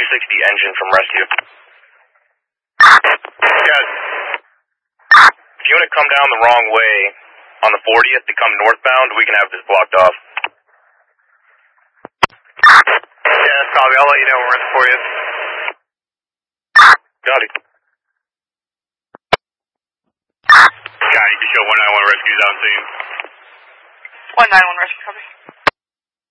260 engine from rescue. Yes. If you want to come down the wrong way on the 40th to come northbound, we can have this blocked off. Yeah, copy. I'll let you know when we're at the 40th. Got it. Got it. You can show 191 rescues out soon. 191 rescue, copy.